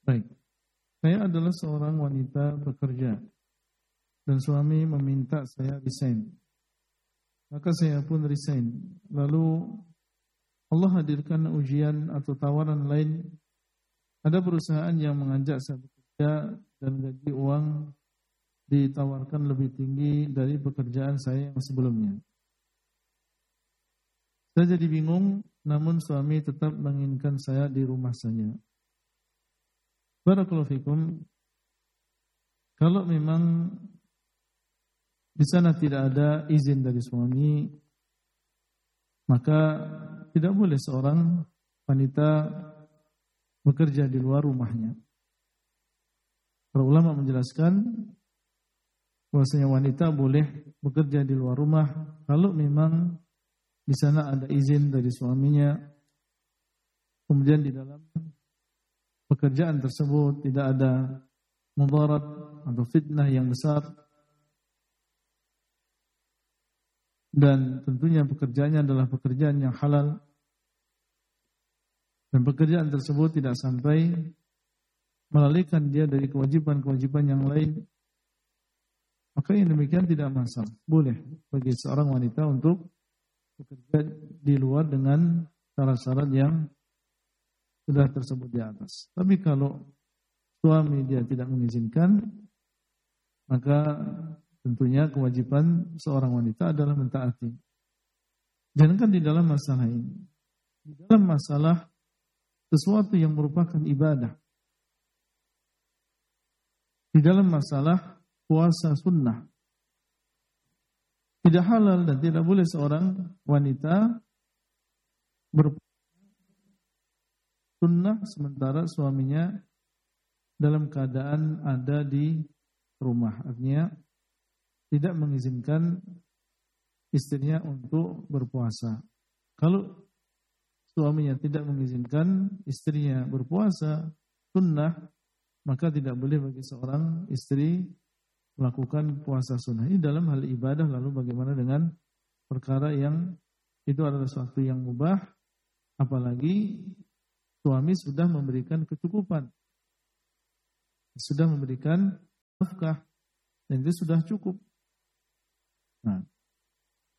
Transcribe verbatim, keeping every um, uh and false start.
Baik, saya adalah seorang wanita bekerja dan suami meminta saya resign. Maka saya pun resign. Lalu Allah hadirkan ujian atau tawaran lain. Ada perusahaan yang mengajak saya bekerja dan gaji uang ditawarkan lebih tinggi dari pekerjaan saya yang sebelumnya. Saya jadi bingung, namun suami tetap menginginkan saya di rumah saja. Barakallahu fikum. Kalau memang di sana tidak ada izin dari suami, maka tidak boleh seorang wanita bekerja di luar rumahnya. Para ulama menjelaskan bahwasanya wanita boleh bekerja di luar rumah kalau memang di sana ada izin dari suaminya. Kemudian di dalam pekerjaan tersebut tidak ada mudarat atau fitnah yang besar. Dan tentunya pekerjaannya adalah pekerjaan yang halal. Dan pekerjaan tersebut tidak sampai melalaikan dia dari kewajiban-kewajiban yang lain. Maka yang demikian tidak masalah. Boleh bagi seorang wanita untuk bekerja di luar dengan syarat-syarat yang sudah tersebut di atas. Tapi kalau suami dia tidak mengizinkan, maka tentunya kewajiban seorang wanita adalah mentaati. Jangankan di dalam masalah ini. Di dalam masalah sesuatu yang merupakan ibadah. Di dalam masalah puasa sunnah. Tidak halal dan tidak boleh seorang wanita berpuasa sunnah sementara suaminya dalam keadaan ada di rumah. Artinya tidak mengizinkan istrinya untuk berpuasa. Kalau suaminya tidak mengizinkan istrinya berpuasa sunnah, maka tidak boleh bagi seorang istri melakukan puasa sunnah. Ini dalam hal ibadah. Lalu bagaimana dengan perkara yang itu adalah sesuatu yang mubah, apalagi suami sudah memberikan kecukupan, sudah memberikan nafkah, dan itu sudah cukup. Nah,